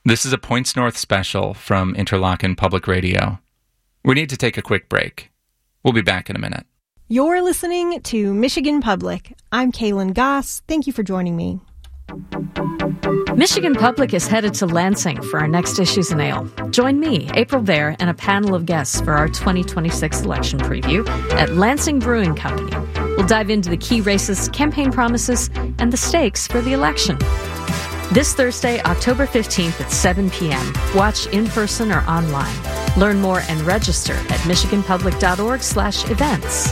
This is a Points North special from Interlochen Public Radio. We need to take a quick break. We'll be back in a minute. You're listening to Michigan Public. I'm Kaylin Goss. Thank you for joining me. Michigan Public is headed to Lansing for our next Issues and Ale. Join me, April Baer, and a panel of guests for our 2026 election preview at Lansing Brewing Company. We'll dive into the key races, campaign promises, and the stakes for the election. This Thursday, October 15th at 7 p.m. Watch in person or online. Learn more and register at michiganpublic.org/events.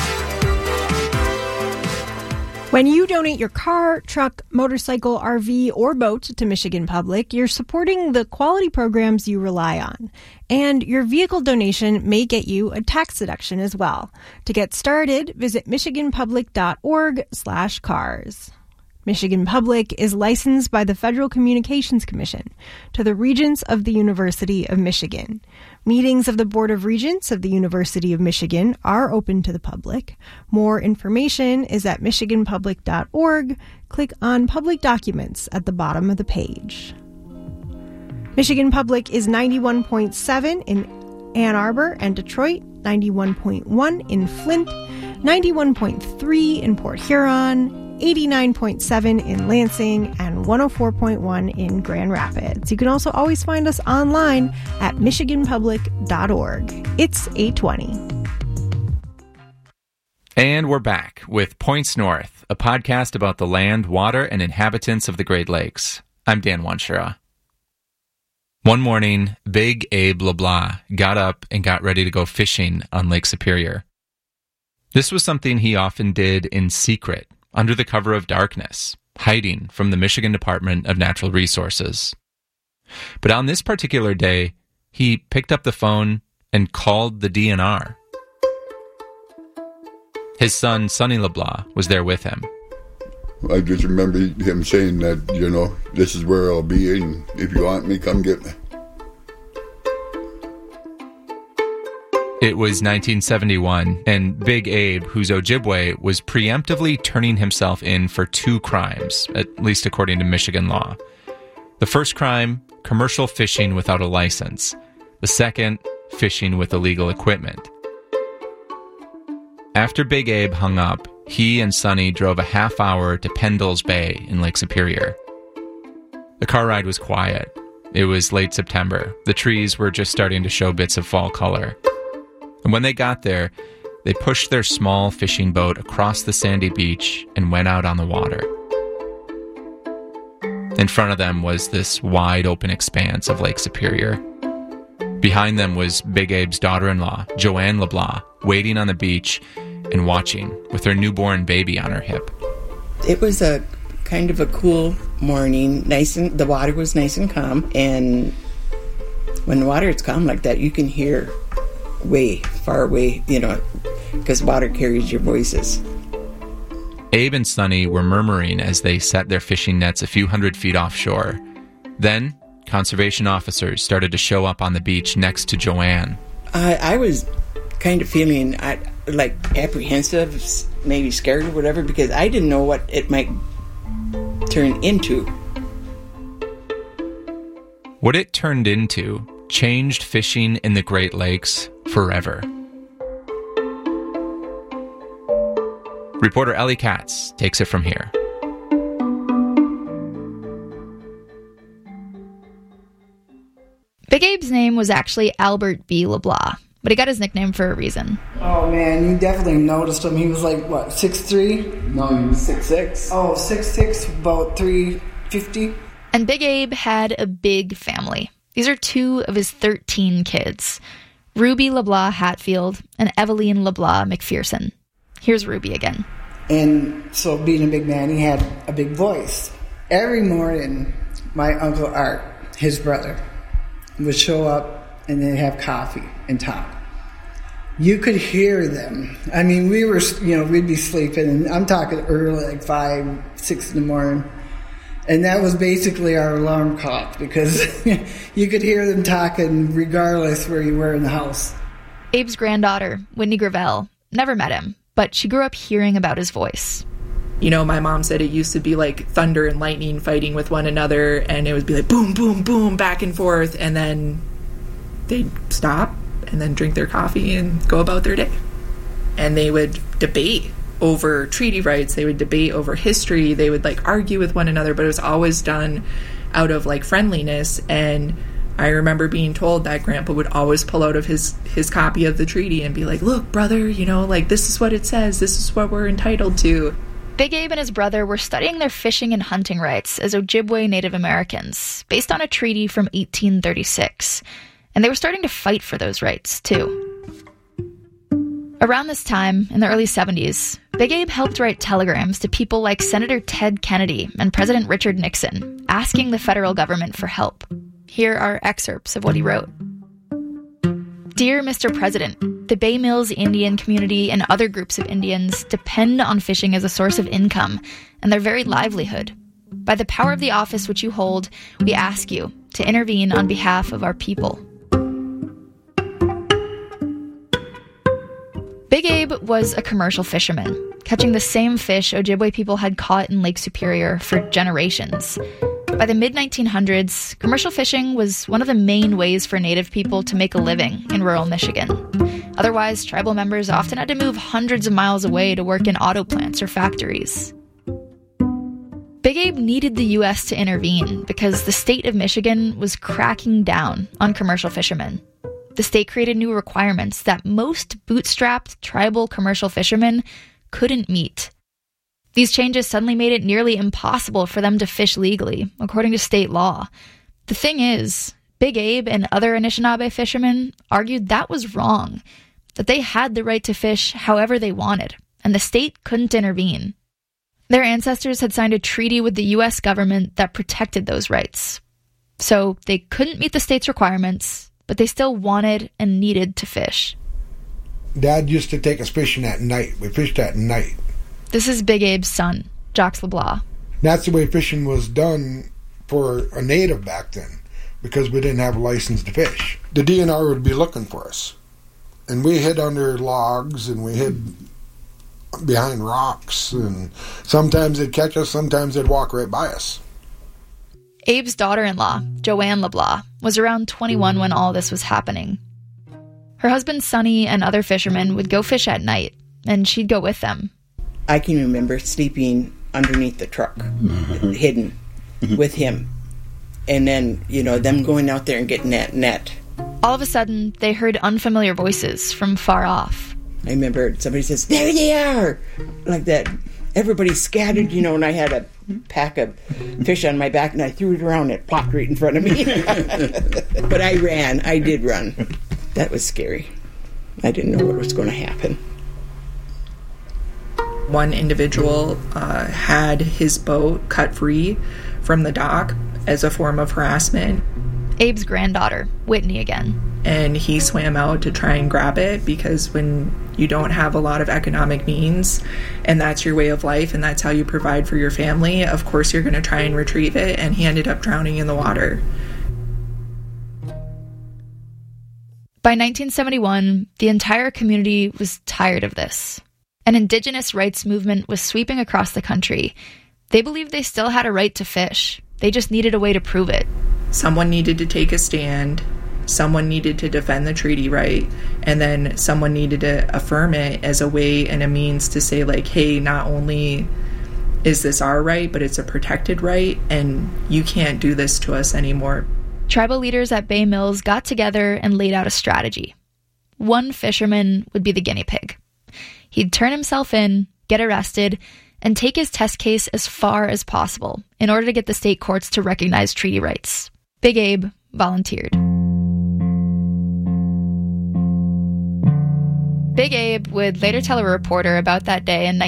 When you donate your car, truck, motorcycle, RV, or boat to Michigan Public, you're supporting the quality programs you rely on. And your vehicle donation may get you a tax deduction as well. To get started, visit michiganpublic.org/cars. Michigan Public is licensed by the Federal Communications Commission to the Regents of the University of Michigan. Meetings of the Board of Regents of the University of Michigan are open to the public. More information is at michiganpublic.org. Click on Public Documents at the bottom of the page. Michigan Public is 91.7 in Ann Arbor and Detroit, 91.1 in Flint, 91.3 in Port Huron, 89.7 in Lansing, and 104.1 in Grand Rapids. You can also always find us online at michiganpublic.org. It's 8:20. And we're back with Points North, a podcast about the land, water, and inhabitants of the Great Lakes. I'm Dan Wanshura. One morning, Big Abe LeBlanc got up and got ready to go fishing on Lake Superior. This was something he often did in secret, under the cover of darkness, hiding from the Michigan Department of Natural Resources. But on this particular day, he picked up the phone and called the DNR. His son, Sonny LeBlanc, was there with him. I just remember him saying that, this is where I'll be, and if you want me, come get me. It was 1971, and Big Abe, who's Ojibwe, was preemptively turning himself in for 2 crimes, at least according to Michigan law. The first crime, commercial fishing without a license. The second, fishing with illegal equipment. After Big Abe hung up, he and Sonny drove a half hour to Pendle's Bay in Lake Superior. The car ride was quiet. It was late September. The trees were just starting to show bits of fall color. And when they got there, they pushed their small fishing boat across the sandy beach and went out on the water. In front of them was this wide open expanse of Lake Superior. Behind them was Big Abe's daughter-in-law, Joanne LeBlanc, waiting on the beach and watching with her newborn baby on her hip. It was a kind of a cool morning, the water was nice and calm, and when the water is calm like that, you can hear way far away, because water carries your voices. Abe and Sonny were murmuring as they set their fishing nets a few hundred feet offshore. Then, conservation officers started to show up on the beach next to Joanne. I was kind of feeling like apprehensive, maybe scared or whatever, because I didn't know what it might turn into. What it turned into changed fishing in the Great Lakes forever. Reporter Ellie Katz takes it from here. Big Abe's name was actually Albert B. LeBlanc, but he got his nickname for a reason. Oh man, you definitely noticed him. He was like, what, 6'3"? No, he was 6'6". Oh, 6'6", about 350. And Big Abe had a big family. These are 2 of his 13 kids, Ruby LeBlanc Hatfield and Eveline LeBlanc McPherson. Here's Ruby again. And so being a big man, he had a big voice. Every morning, my Uncle Art, his brother, would show up and they'd have coffee and talk. You could hear them. I mean, we were, we'd be sleeping, and I'm talking early, like 5, 6 in the morning. And that was basically our alarm clock, because you could hear them talking regardless where you were in the house. Abe's granddaughter, Whitney Gravel, never met him, but she grew up hearing about his voice. You know, my mom said it used to be like thunder and lightning fighting with one another, and it would be like boom, boom, boom, back and forth, and then they'd stop and then drink their coffee and go about their day. And they would debate over treaty rights, they would debate over history, they would like argue with one another, but it was always done out of like friendliness. And I remember being told that Grandpa would always pull out of his copy of the treaty and be like, look, brother, you know, like this is what it says, this is what we're entitled to. Big Abe and his brother were studying their fishing and hunting rights as Ojibwe Native Americans, based on a treaty from 1836. And they were starting to fight for those rights, too. Around this time, in the early 70s, Big Abe helped write telegrams to people like Senator Ted Kennedy and President Richard Nixon, asking the federal government for help. Here are excerpts of what he wrote. Dear Mr. President, the Bay Mills Indian community and other groups of Indians depend on fishing as a source of income and their very livelihood. By the power of the office which you hold, we ask you to intervene on behalf of our people. Big Abe was a commercial fisherman, catching the same fish Ojibwe people had caught in Lake Superior for generations. By the mid-1900s, commercial fishing was one of the main ways for Native people to make a living in rural Michigan. Otherwise, tribal members often had to move hundreds of miles away to work in auto plants or factories. Big Abe needed the U.S. to intervene because the state of Michigan was cracking down on commercial fishermen. The state created new requirements that most bootstrapped tribal commercial fishermen couldn't meet. These changes suddenly made it nearly impossible for them to fish legally, according to state law. The thing is, Big Abe and other Anishinaabe fishermen argued that was wrong, that they had the right to fish however they wanted, and the state couldn't intervene. Their ancestors had signed a treaty with the U.S. government that protected those rights. So they couldn't meet the state's requirements, but they still wanted and needed to fish. Dad used to take us fishing at night. We fished at night. This is Big Abe's son, Jacques LeBlanc. That's the way fishing was done for a native back then, because we didn't have a license to fish. The DNR would be looking for us, and we hid under logs, and we hid behind rocks, and sometimes they'd catch us, sometimes they'd walk right by us. Abe's daughter-in-law, Joanne LeBlanc, was around 21 when all this was happening. Her husband Sonny and other fishermen would go fish at night, and she'd go with them. I can remember sleeping underneath the truck, hidden with him. And then, you know, them going out there and getting that net. All of a sudden, they heard unfamiliar voices from far off. I remember somebody says, there they are! Like that. Everybody scattered, you know, and I had a pack of fish on my back, and I threw it around, and it plopped right in front of me. But I ran. I did run. That was scary. I didn't know what was going to happen. One individual had his boat cut free from the dock as a form of harassment. Abe's granddaughter, Whitney again. And he swam out to try and grab it, because when you don't have a lot of economic means and that's your way of life and that's how you provide for your family, of course you're going to try and retrieve it, and he ended up drowning in the water. By 1971, the entire community was tired of this. An indigenous rights movement was sweeping across the country. They believed they still had a right to fish. They just needed a way to prove it. Someone needed to take a stand. Someone needed to defend the treaty right. And then someone needed to affirm it as a way and a means to say, like, hey, not only is this our right, but it's a protected right, and you can't do this to us anymore. Tribal leaders at Bay Mills got together and laid out a strategy. One fisherman would be the guinea pig. He'd turn himself in, get arrested, and take his test case as far as possible in order to get the state courts to recognize treaty rights. Big Abe volunteered. Big Abe would later tell a reporter about that day in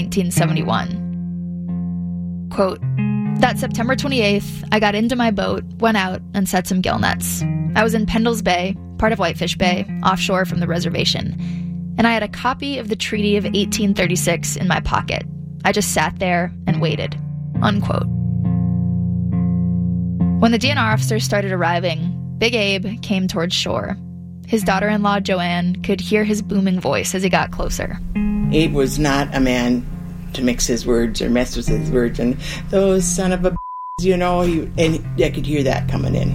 1971. Quote, that September 28th, I got into my boat, went out, and set some gill nets. I was in Pendles Bay, part of Whitefish Bay, offshore from the reservation, and I had a copy of the Treaty of 1836 in my pocket. I just sat there and waited. Unquote. When the DNR officers started arriving, Big Abe came towards shore. His daughter-in-law, Joanne, could hear his booming voice as he got closer. Abe was not a man to mix his words or mess with his words, and those son of a and I could hear that coming in.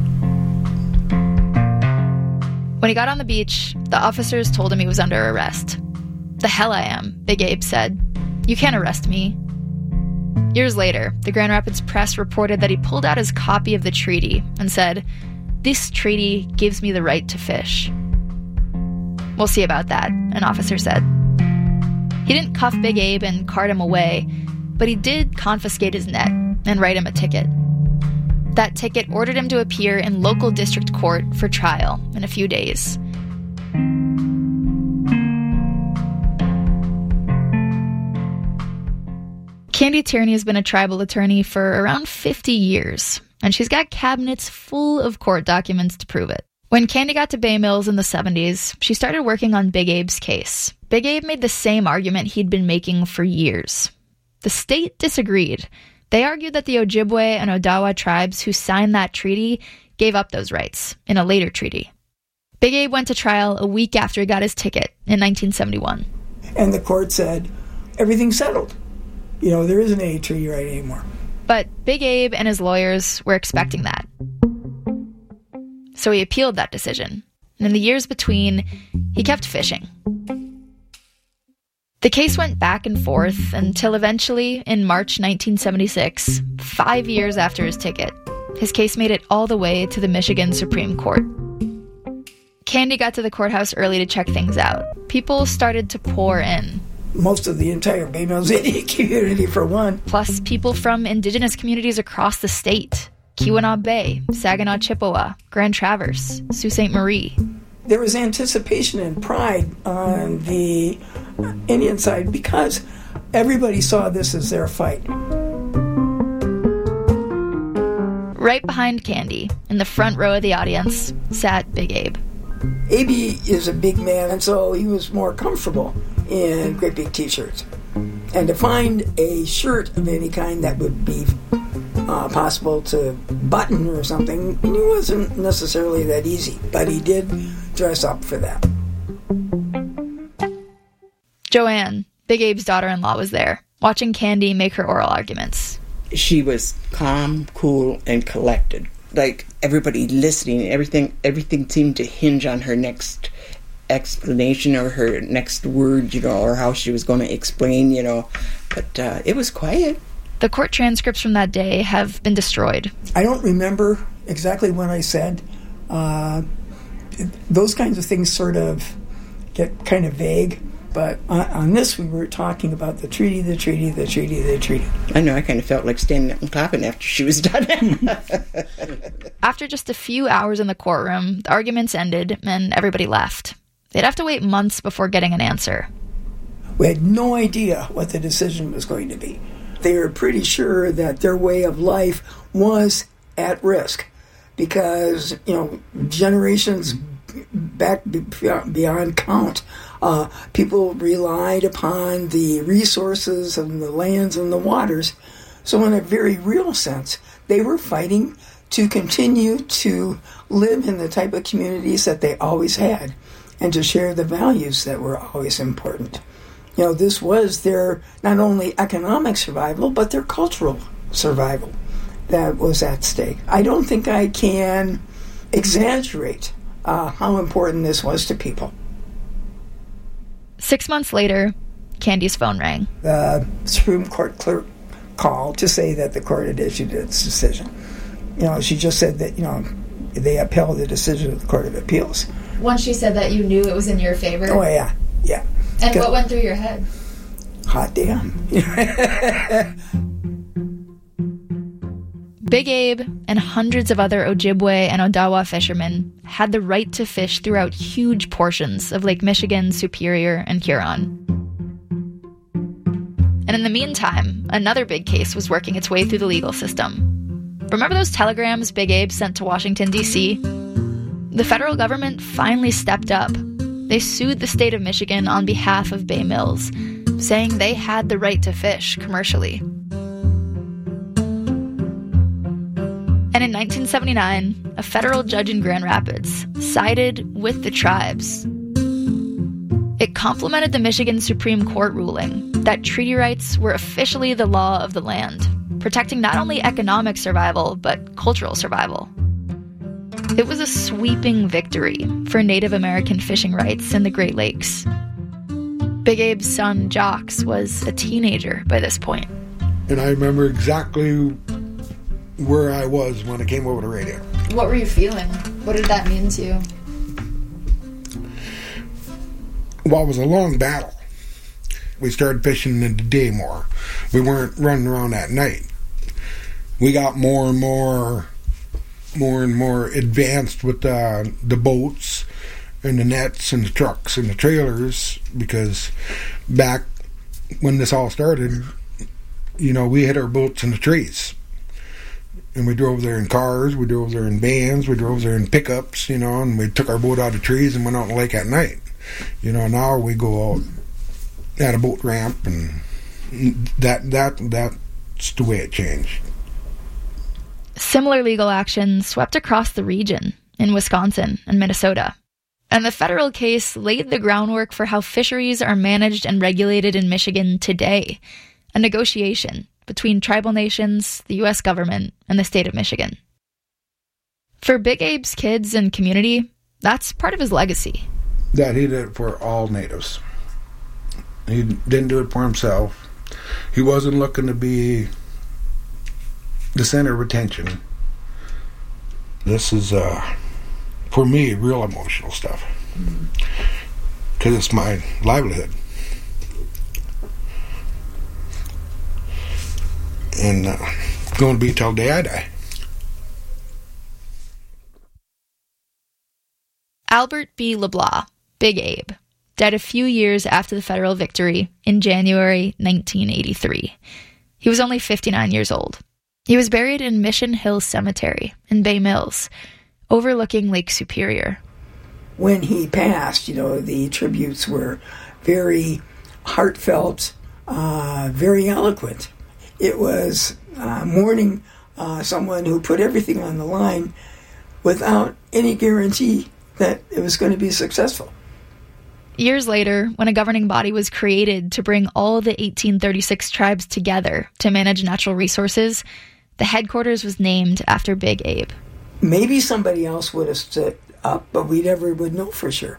When he got on the beach, the officers told him he was under arrest. "The hell I am," Big Abe said. "You can't arrest me." Years later, the Grand Rapids Press reported that he pulled out his copy of the treaty and said, "This treaty gives me the right to fish." "We'll see about that," an officer said. He didn't cuff Big Abe and cart him away, but he did confiscate his net and write him a ticket. That ticket ordered him to appear in local district court for trial in a few days. Candy Tierney has been a tribal attorney for around 50 years, and she's got cabinets full of court documents to prove it. When Candy got to Bay Mills in the 70s, she started working on Big Abe's case. Big Abe made the same argument he'd been making for years. The state disagreed. They argued that the Ojibwe and Odawa tribes who signed that treaty gave up those rights in a later treaty. Big Abe went to trial a week after he got his ticket in 1971. And the court said, everything's settled. There isn't any treaty right anymore. But Big Abe and his lawyers were expecting that. So he appealed that decision. And in the years between, he kept fishing. The case went back and forth until eventually, in March 1976, 5 years after his ticket, his case made it all the way to the Michigan Supreme Court. Candy got to the courthouse early to check things out. People started to pour in. Most of the entire Bay Mills Indian community, for one. Plus people from indigenous communities across the state. Keweenaw Bay, Saginaw Chippewa, Grand Traverse, Sault Ste. Marie. There was anticipation and pride on the Indian side because everybody saw this as their fight. Right behind Candy, in the front row of the audience, sat Big Abe. Abe is a big man, and so he was more comfortable in great big t-shirts. And to find a shirt of any kind that would be possible to button or something, it wasn't necessarily that easy, but he did dress up for that. Joanne, Big Abe's daughter-in-law, was there, watching Candy make her oral arguments. She was calm, cool, and collected. Like, everybody listening, everything seemed to hinge on her next explanation or her next word, or how she was going to explain, But it was quiet. The court transcripts from that day have been destroyed. I don't remember exactly what I said. Those kinds of things sort of get kind of vague. But on this, we were talking about the treaty. I know, I kind of felt like standing up and clapping after she was done. After just a few hours in the courtroom, the arguments ended and everybody left. They'd have to wait months before getting an answer. We had no idea what the decision was going to be. They were pretty sure that their way of life was at risk because, generations back beyond count, people relied upon the resources and the lands and the waters. So in a very real sense, they were fighting to continue to live in the type of communities that they always had and to share the values that were always important. This was their not only economic survival, but their cultural survival that was at stake. I don't think I can exaggerate how important this was to people. 6 months later, Candy's phone rang. The Supreme Court clerk called to say that the court had issued its decision. She just said that, they upheld the decision of the Court of Appeals. Once she said that, you knew it was in your favor? Oh, yeah. And what went through your head? Hot damn. Big Abe and hundreds of other Ojibwe and Odawa fishermen had the right to fish throughout huge portions of Lake Michigan, Superior, and Huron. And in the meantime, another big case was working its way through the legal system. Remember those telegrams Big Abe sent to Washington, D.C.? The federal government finally stepped up. They sued the state of Michigan on behalf of Bay Mills, saying they had the right to fish commercially. And in 1979, a federal judge in Grand Rapids sided with the tribes. It complimented the Michigan Supreme Court ruling that treaty rights were officially the law of the land, protecting not only economic survival, but cultural survival. It was a sweeping victory for Native American fishing rights in the Great Lakes. Big Abe's son, Jocks, was a teenager by this point. And I remember exactly where I was when I came over the radio. What were you feeling? What did that mean to you? Well, it was a long battle. We started fishing in the day more. We weren't running around at night. We got more and more advanced with the boats and the nets and the trucks and the trailers, because back when this all started, we hid our boats in the trees. And we drove there in cars, we drove there in vans, we drove there in pickups, and we took our boat out of the trees and went out on the lake at night. Now we go out at a boat ramp, and that's the way it changed. Similar legal action swept across the region in Wisconsin and Minnesota. And the federal case laid the groundwork for how fisheries are managed and regulated in Michigan today, a negotiation between tribal nations, the U.S. government, and the state of Michigan. For Big Abe's kids and community, that's part of his legacy. That he did it for all natives. He didn't do it for himself. He wasn't looking to be the center of attention. This is, for me, real emotional stuff. Because it's my livelihood. And going to be till the day I die. Albert B. LeBlanc, Big Abe, died a few years after the federal victory in January 1983. He was only 59 years old. He was buried in Mission Hill Cemetery in Bay Mills, overlooking Lake Superior. When he passed, the tributes were very heartfelt, very eloquent. It was mourning someone who put everything on the line without any guarantee that it was going to be successful. Years later, when a governing body was created to bring all the 1836 tribes together to manage natural resources, the headquarters was named after Big Abe. Maybe somebody else would have stood up, but we never would know for sure.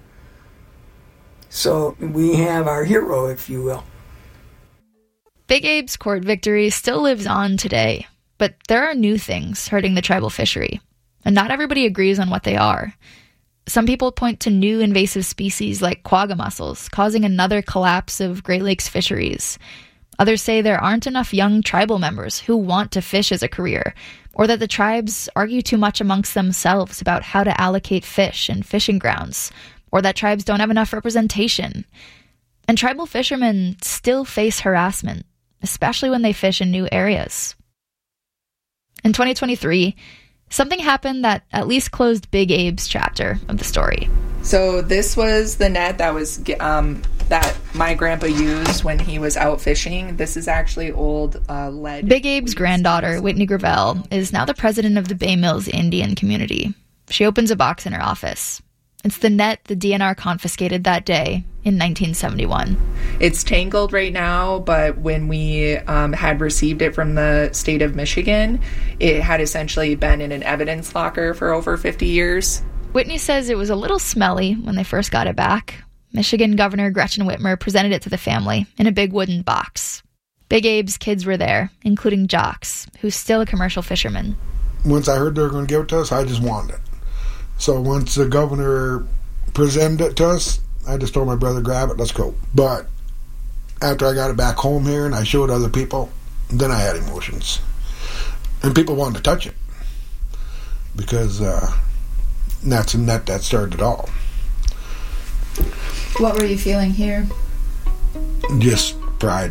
So we have our hero, if you will. Big Abe's court victory still lives on today, but there are new things hurting the tribal fishery, and not everybody agrees on what they are. Some people point to new invasive species like quagga mussels causing another collapse of Great Lakes fisheries. Others say there aren't enough young tribal members who want to fish as a career, or that the tribes argue too much amongst themselves about how to allocate fish and fishing grounds, or that tribes don't have enough representation. And tribal fishermen still face harassment, especially when they fish in new areas. In 2023, something happened that at least closed Big Abe's chapter of the story. So this was the net that was that my grandpa used when he was out fishing. This is actually old lead. Big Abe's granddaughter, Whitney Gravel, is now the president of the Bay Mills Indian community. She opens a box in her office. It's the net the DNR confiscated that day in 1971. It's tangled right now, but when we had received it from the state of Michigan, it had essentially been in an evidence locker for over 50 years. Whitney says it was a little smelly when they first got it back. Michigan Governor Gretchen Whitmer presented it to the family in a big wooden box. Big Abe's kids were there, including Jocks, who's still a commercial fisherman. Once I heard they were going to give it to us, I just wanted it. So once the governor presented it to us, I just told my brother, grab it, let's go. But after I got it back home here and I showed other people, then I had emotions. And people wanted to touch it. Because that's a net that started it all. What were you feeling here? Just pride.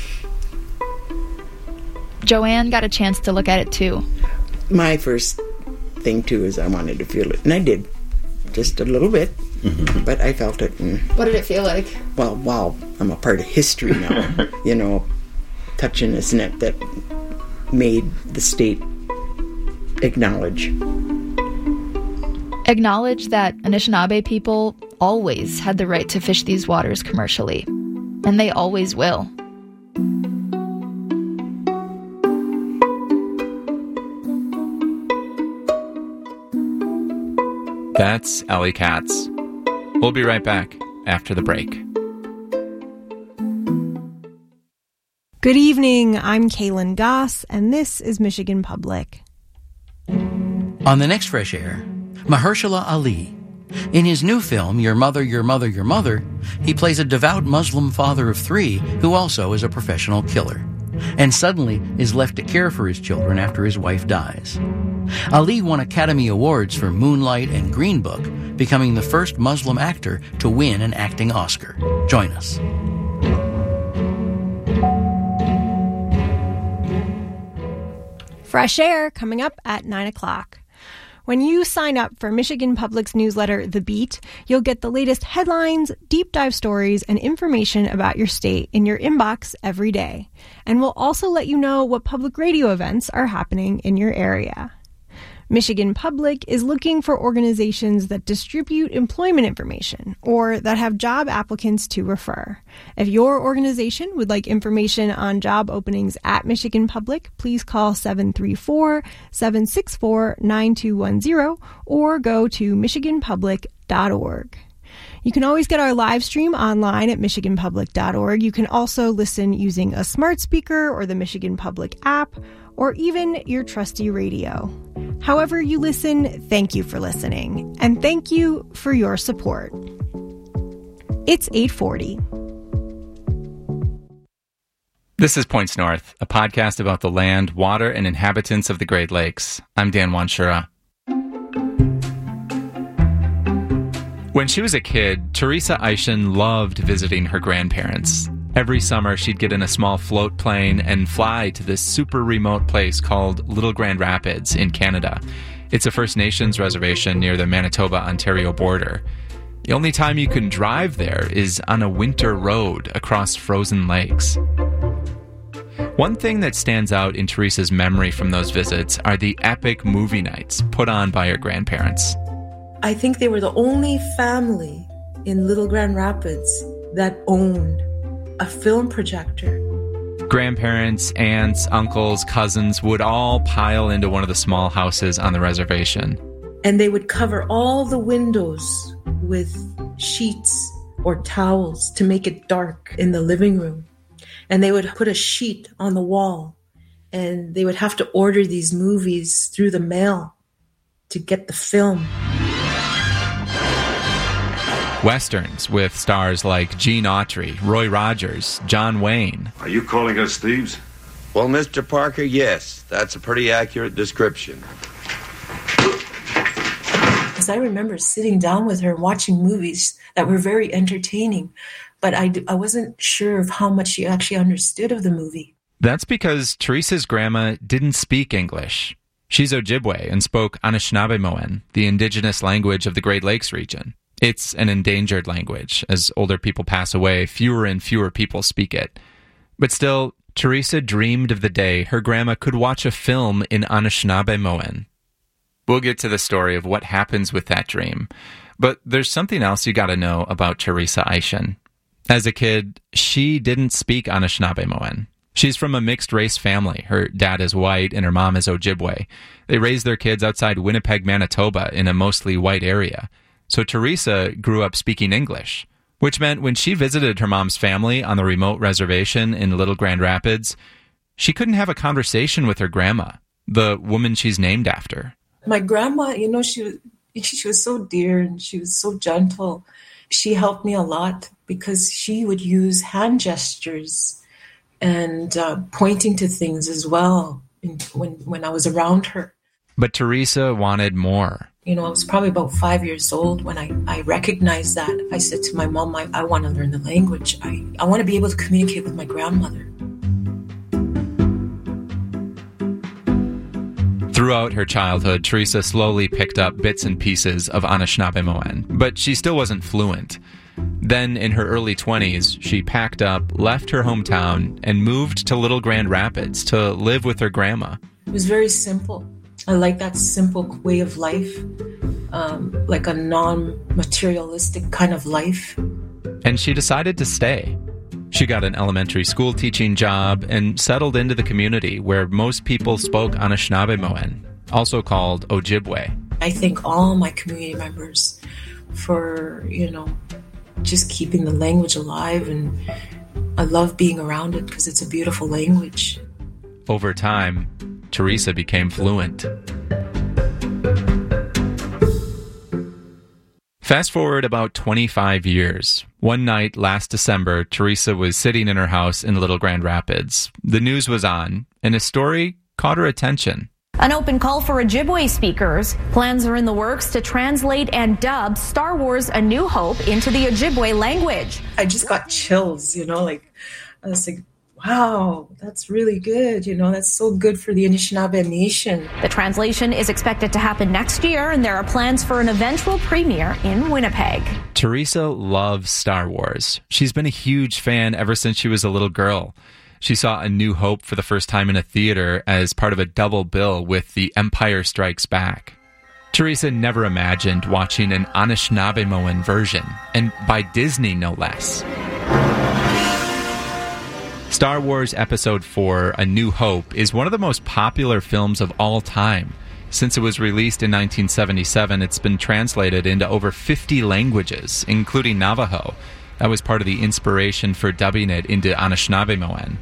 Joanne got a chance to look at it too. My first thing too is I wanted to feel it, and I did, just a little bit, but I felt it. And, what did it feel like? Well, wow, I'm a part of history now. Touching this net that made the state acknowledge that Anishinaabe people always had the right to fish these waters commercially, and they always will. That's Ellie Katz. We'll be right back after the break. Good evening, I'm Kaylin Goss, and this is Michigan Public. On the next Fresh Air, Mahershala Ali. In his new film, Your Mother, Your Mother, Your Mother, he plays a devout Muslim father of 3 who also is a professional killer, and suddenly is left to care for his children after his wife dies. Ali won Academy Awards for Moonlight and Green Book, becoming the first Muslim actor to win an acting Oscar. Join us. Fresh Air coming up at 9 o'clock. When you sign up for Michigan Public's newsletter, The Beat, you'll get the latest headlines, deep dive stories, and information about your state in your inbox every day. And we'll also let you know what public radio events are happening in your area. Michigan Public is looking for organizations that distribute employment information or that have job applicants to refer. If your organization would like information on job openings at Michigan Public, please call 734-764-9210 or go to michiganpublic.org. You can always get our live stream online at michiganpublic.org. You can also listen using a smart speaker or the Michigan Public app, or even your trusty radio. However you listen, thank you for listening, and thank you for your support. It's 8:40. This is Points North, a podcast about the land, water, and inhabitants of the Great Lakes. I'm Dan Wanshura. When she was a kid, Teresa Eischen loved visiting her grandparents. Every summer, she'd get in a small float plane and fly to this super remote place called Little Grand Rapids in Canada. It's a First Nations reservation near the Manitoba-Ontario border. The only time you can drive there is on a winter road across frozen lakes. One thing that stands out in Teresa's memory from those visits are the epic movie nights put on by her grandparents. I think they were the only family in Little Grand Rapids that owned a film projector. Grandparents, aunts, uncles, cousins would all pile into one of the small houses on the reservation. And they would cover all the windows with sheets or towels to make it dark in the living room. And they would put a sheet on the wall, and they would have to order these movies through the mail to get the film. Westerns with stars like Gene Autry, Roy Rogers, John Wayne. Are you calling us thieves? Well, Mr. Parker, yes. That's a pretty accurate description. Because I remember sitting down with her watching movies that were very entertaining, but I wasn't sure of how much she actually understood of the movie. That's because Teresa's grandma didn't speak English. She's Ojibwe and spoke Anishinaabemowin, the indigenous language of the Great Lakes region. It's an endangered language. As older people pass away, fewer and fewer people speak it. But still, Teresa dreamed of the day her grandma could watch a film in Anishinaabemowin. We'll get to the story of what happens with that dream. But there's something else you gotta know about Teresa Eischen. As a kid, she didn't speak Anishinaabemowin. She's from a mixed-race family. Her dad is white and her mom is Ojibwe. They raised their kids outside Winnipeg, Manitoba, in a mostly white area. So Teresa grew up speaking English, which meant when she visited her mom's family on the remote reservation in Little Grand Rapids, she couldn't have a conversation with her grandma, the woman she's named after. My grandma, she was so dear and she was so gentle. She helped me a lot because she would use hand gestures and pointing to things as well when I was around her. But Teresa wanted more. I was probably about 5 years old when I recognized that. I said to my mom, I want to learn the language. I want to be able to communicate with my grandmother. Throughout her childhood, Teresa slowly picked up bits and pieces of Anishinaabemowin, but she still wasn't fluent. Then, in her early 20s, she packed up, left her hometown, and moved to Little Grand Rapids to live with her grandma. It was very simple. I like that simple way of life, like a non-materialistic kind of life. And she decided to stay. She got an elementary school teaching job and settled into the community where most people spoke Anishinaabemowin, also called Ojibwe. I thank all my community members for, just keeping the language alive, and I love being around it because it's a beautiful language. Over time, Teresa became fluent. Fast forward about 25 years. One night last December, Teresa was sitting in her house in Little Grand Rapids. The news was on, and a story caught her attention. An open call for Ojibwe speakers. Plans are in the works to translate and dub Star Wars: A New Hope into the Ojibwe language. I just got chills, I was like, wow, that's really good. That's so good for the Anishinaabe Nation. The translation is expected to happen next year, and there are plans for an eventual premiere in Winnipeg. Teresa loves Star Wars. She's been a huge fan ever since she was a little girl. She saw A New Hope for the first time in a theater as part of a double bill with The Empire Strikes Back. Teresa never imagined watching an Anishinaabemowin version, and by Disney no less. Star Wars Episode 4, A New Hope, is one of the most popular films of all time. Since it was released in 1977, it's been translated into over 50 languages, including Navajo. That was part of the inspiration for dubbing it into Anishinaabemowin.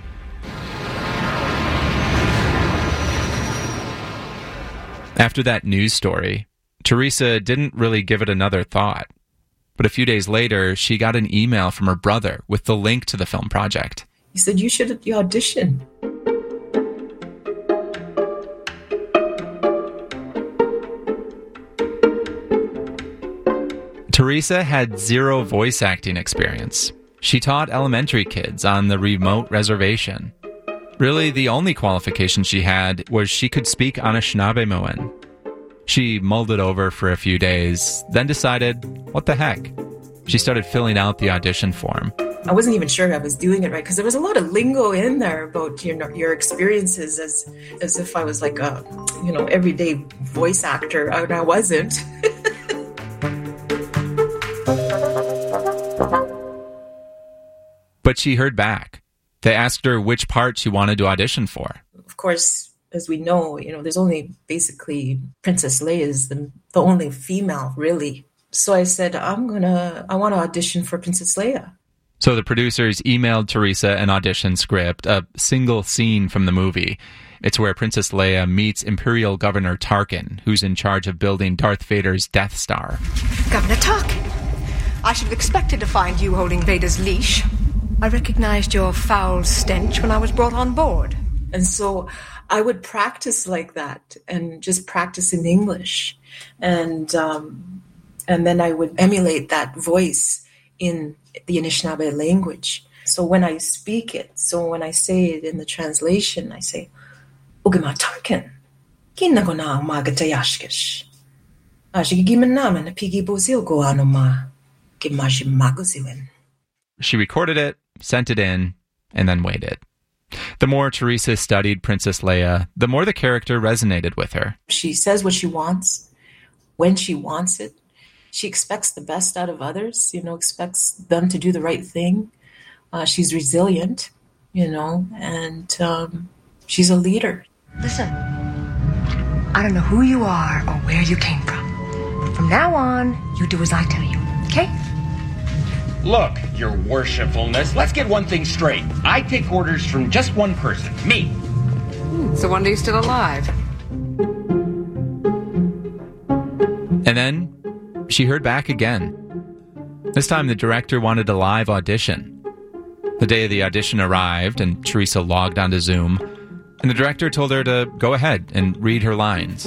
After that news story, Teresa didn't really give it another thought. But a few days later, she got an email from her brother with the link to the film project. He said, you should audition. Teresa had zero voice acting experience. She taught elementary kids on the remote reservation. Really, the only qualification she had was she could speak Anishinaabemowin. She mulled it over for a few days, then decided, what the heck? She started filling out the audition form. I wasn't even sure I was doing it right because there was a lot of lingo in there about your experiences as if I was like a everyday voice actor, and I wasn't. But she heard back. They asked her which part she wanted to audition for. Of course, as we know, there's only basically Princess Leia is the only female, really. So I said, I want to audition for Princess Leia. So the producers emailed Teresa an audition script, a single scene from the movie. It's where Princess Leia meets Imperial Governor Tarkin, who's in charge of building Darth Vader's Death Star. Governor Tarkin, I should have expected to find you holding Vader's leash. I recognized your foul stench when I was brought on board. And so I would practice like that and just practice in English. And then I would emulate that voice in the Anishinaabe language. So when I speak it, when I say it in the translation, I say, Ugima Tarkin, Kinagona Magatayashkish. Ashigimanaman Pigi Bozil go anoma, Gimajimagoziwin. She recorded it, sent it in, and then waited. The more Teresa studied Princess Leia, the more the character resonated with her. She says what she wants, when she wants it. She expects the best out of others, expects them to do the right thing. She's resilient, and she's a leader. Listen, I don't know who you are or where you came from. But from now on, you do as I tell you, okay? Look, your worshipfulness, let's get one thing straight. I take orders from just one person, me. So one day you're still alive. And then she heard back again. This time the director wanted a live audition. The day of the audition arrived and Teresa logged onto Zoom, and the director told her to go ahead and read her lines.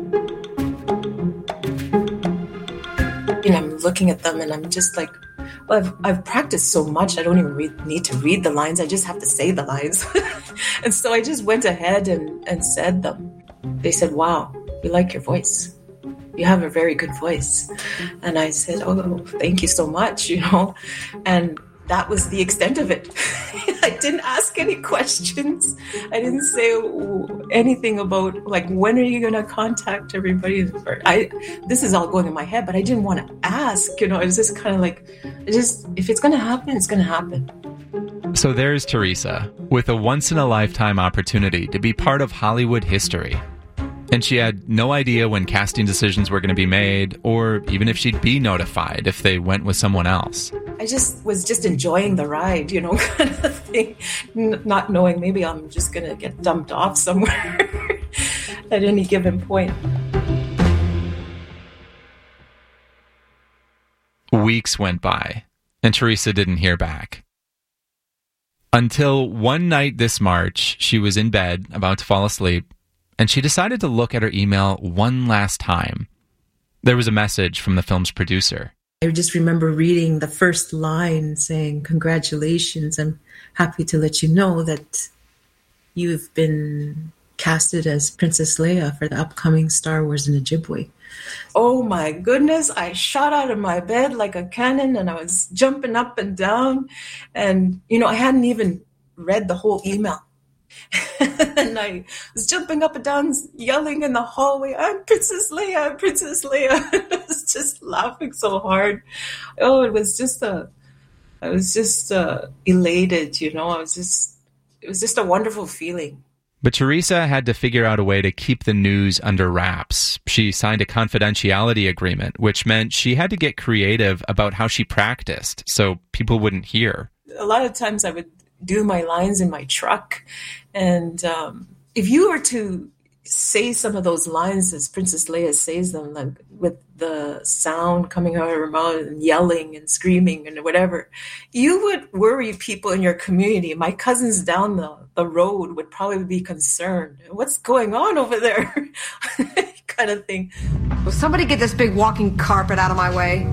I'm looking at them and I'm just like, well, I've practiced so much, I don't even need to read the lines, I just have to say the lines. And so I just went ahead and said them. They said, wow, we like your voice. You have a very good voice. And I said, oh, thank you so much, And that was the extent of it. I didn't ask any questions. I didn't say anything about, when are you going to contact everybody? This is all going in my head, but I didn't want to ask. It was just kind of if it's going to happen, it's going to happen. So there's Teresa, with a once-in-a-lifetime opportunity to be part of Hollywood history. And she had no idea when casting decisions were going to be made, or even if she'd be notified if they went with someone else. I was just enjoying the ride, kind of thing, not knowing maybe I'm just going to get dumped off somewhere at any given point. Weeks went by, and Teresa didn't hear back. Until one night this March, she was in bed, about to fall asleep, and she decided to look at her email one last time. There was a message from the film's producer. I just remember reading the first line saying, "Congratulations, I'm happy to let you know that you've been casted as Princess Leia for the upcoming Star Wars in Ojibwe." Oh my goodness, I shot out of my bed like a cannon and I was jumping up and down. And, I hadn't even read the whole email. And I was jumping up and down, yelling in the hallway, "I'm Princess Leia, I'm Princess Leia." I was just laughing so hard. Oh, I was just elated, it was just a wonderful feeling. But Teresa had to figure out a way to keep the news under wraps. She signed a confidentiality agreement, which meant she had to get creative about how she practiced so people wouldn't hear. A lot of times I would do my lines in my truck, and if you were to say some of those lines as Princess Leia says them, like with the sound coming out of her mouth and yelling and screaming and whatever, you would worry people in your community. My cousins down the road would probably be concerned. What's going on over there? Kind of thing. Will somebody get this big walking carpet out of my way?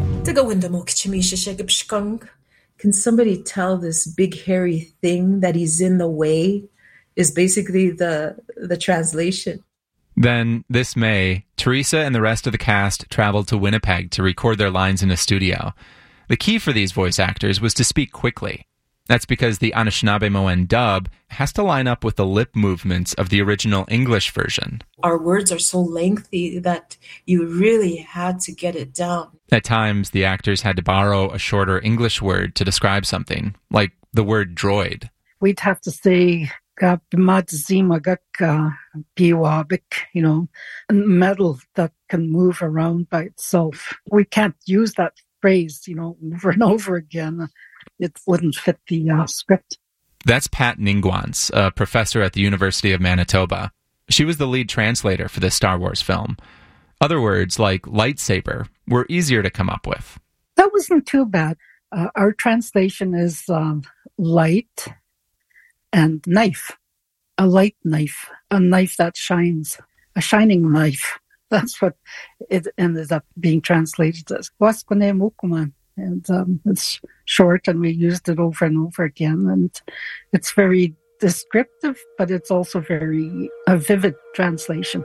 Can somebody tell this big hairy thing that he's in the way? Is basically the translation. Then, this May, Teresa and the rest of the cast traveled to Winnipeg to record their lines in a studio. The key for these voice actors was to speak quickly. That's because the Anishinaabemowin dub has to line up with the lip movements of the original English version. Our words are so lengthy that you really had to get it down. At times, the actors had to borrow a shorter English word to describe something, like the word droid. We'd have to say, metal that can move around by itself. We can't use that phrase, over and over again. It wouldn't fit the script. That's Pat Ningwans, a professor at the University of Manitoba. She was the lead translator for this Star Wars film. Other words like lightsaber were easier to come up with. That wasn't too bad. Our translation is light and knife. A light knife. A knife that shines. A shining knife. That's what it ended up being translated as. And it's short, and we used it over and over again. And it's very descriptive, but it's also very a vivid translation.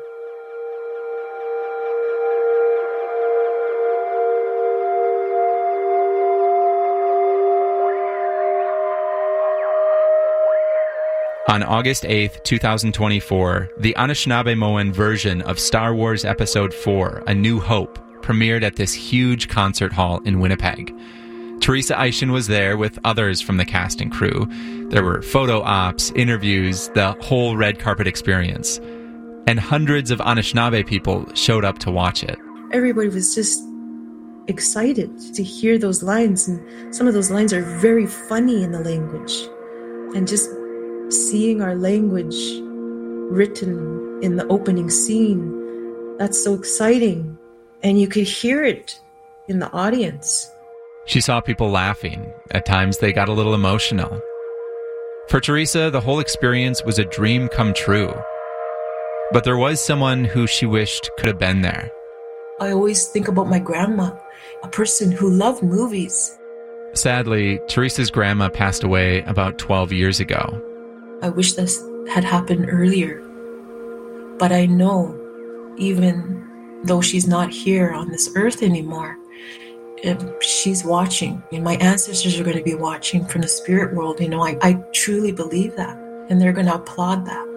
On August 8th, 2024, the Anishinaabemowin version of Star Wars Episode 4, A New Hope, premiered at this huge concert hall in Winnipeg. Teresa Eishen was there with others from the cast and crew. There were photo ops, interviews, the whole red carpet experience. And hundreds of Anishinaabe people showed up to watch it. Everybody was just excited to hear those lines, and some of those lines are very funny in the language. And just seeing our language written in the opening scene, that's so exciting. And you could hear it in the audience. She saw people laughing. At times, they got a little emotional. For Teresa, the whole experience was a dream come true. But there was someone who she wished could have been there. I always think about my grandma, a person who loved movies. Sadly, Teresa's grandma passed away about 12 years ago. I wish this had happened earlier. But I know, even though she's not here on this earth anymore, she's watching, and my ancestors are going to be watching from the spirit world. I truly believe that, and they're going to applaud that.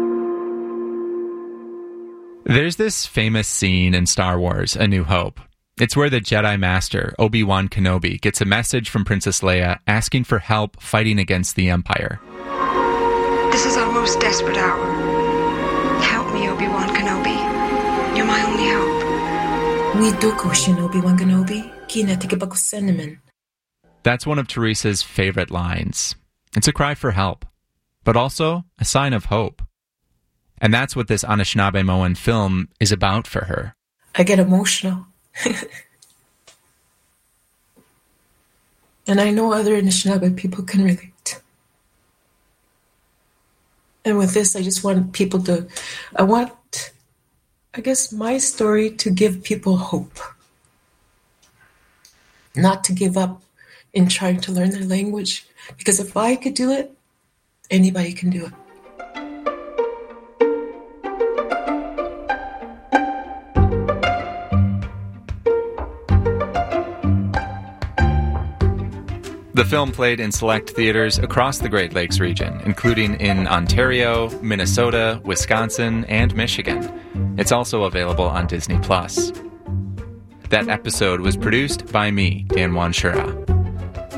There's this famous scene in Star Wars, A New Hope. It's where the Jedi Master, Obi-Wan Kenobi, gets a message from Princess Leia asking for help fighting against the Empire. This is our most desperate hour. Help me, Obi-Wan Kenobi. You're my only hope. We do question Obi-Wan Kenobi. Kina tikibako cinnamon. That's one of Teresa's favorite lines. It's a cry for help, but also a sign of hope. And that's what this Anishinaabemowin film is about for her. I get emotional. And I know other Anishinaabe people can relate. And with this, I just want people to, I guess, my story to give people hope. Not to give up in trying to learn their language. Because if I could do it, anybody can do it. The film played in select theaters across the Great Lakes region, including in Ontario, Minnesota, Wisconsin, and Michigan. It's also available on Disney+. That episode was produced by me, Dan Wanshura.